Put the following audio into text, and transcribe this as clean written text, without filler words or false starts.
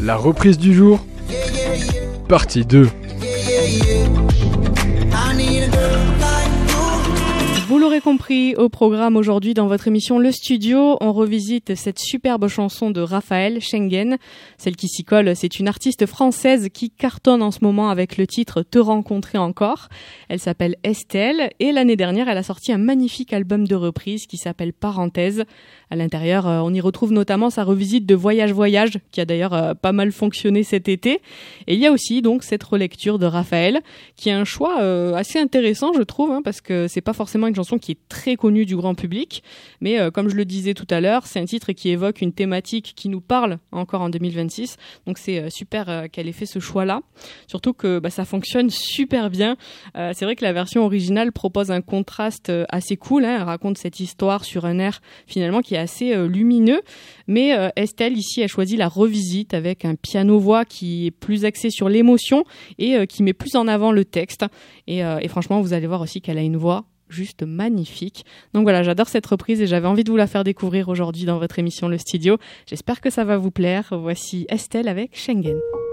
La reprise du jour, partie 2. Vous l'aurez compris, au programme aujourd'hui dans votre émission Le Studio, on revisite cette superbe chanson de Raphaël, Schengen. Celle qui s'y colle, c'est une artiste française qui cartonne en ce moment avec le titre Te rencontrer encore. Elle s'appelle Estelle et l'année dernière, elle a sorti un magnifique album de reprise qui s'appelle Parenthèse. À l'intérieur, on y retrouve notamment sa revisite de Voyage Voyage, qui a d'ailleurs pas mal fonctionné cet été. Et il y a aussi donc cette relecture de Raphaël, qui est un choix assez intéressant, je trouve, parce que c'est pas forcément une chanson qui est très connue du grand public, mais comme je le disais tout à l'heure, c'est un titre qui évoque une thématique qui nous parle encore en 2026. Donc c'est super qu'elle ait fait ce choix-là. Surtout que ça fonctionne super bien. C'est vrai que la version originale propose un contraste assez cool. Elle raconte cette histoire sur un air finalement qui est assez lumineux, mais Estelle ici a choisi la revisite avec un piano-voix qui est plus axé sur l'émotion et qui met plus en avant le texte. Et franchement, vous allez voir aussi qu'elle a une voix juste magnifique. Donc voilà, j'adore cette reprise et j'avais envie de vous la faire découvrir aujourd'hui dans votre émission Le Studio. J'espère que ça va vous plaire. Voici Estelle avec Schengen.